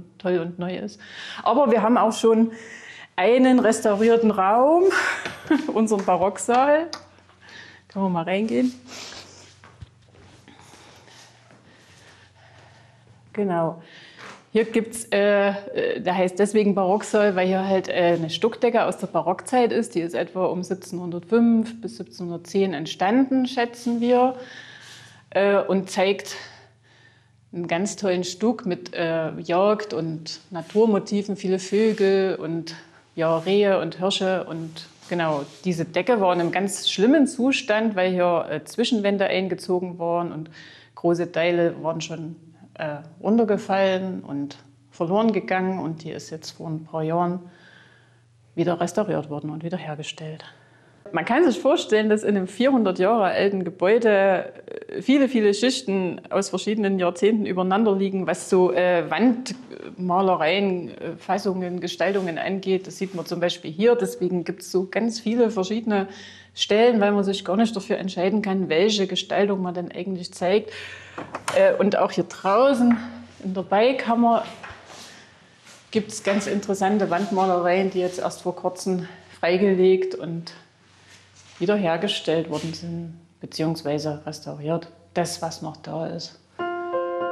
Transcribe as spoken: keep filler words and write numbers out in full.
schon toll und neu ist. Aber wir haben auch schon einen restaurierten Raum, unseren Barocksaal. Können wir mal reingehen? Genau. Hier gibt es, äh, der heißt deswegen Barocksaal, weil hier halt äh, eine Stuckdecke aus der Barockzeit ist. Die ist etwa um siebzehnhundertfünf bis siebzehnhundertzehn entstanden, schätzen wir. Äh, und zeigt einen ganz tollen Stuck mit äh, Jagd- und Naturmotiven, viele Vögel und ja, Rehe und Hirsche. Und genau, diese Decke war in einem ganz schlimmen Zustand, weil hier äh, Zwischenwände eingezogen waren und große Teile waren schon äh, runtergefallen und verloren gegangen. Und die ist jetzt vor ein paar Jahren wieder restauriert worden und wiederhergestellt. Man kann sich vorstellen, dass in einem vierhundert Jahre alten Gebäude viele, viele Schichten aus verschiedenen Jahrzehnten übereinander liegen, was so äh, Wandmalereien, äh, Fassungen, Gestaltungen angeht. Das sieht man zum Beispiel hier. Deswegen gibt es so ganz viele verschiedene Stellen, weil man sich gar nicht dafür entscheiden kann, welche Gestaltung man denn eigentlich zeigt. Äh, und auch hier draußen in der Beikammer gibt es ganz interessante Wandmalereien, die jetzt erst vor kurzem freigelegt und wiederhergestellt worden sind, beziehungsweise restauriert. Das, was noch da ist.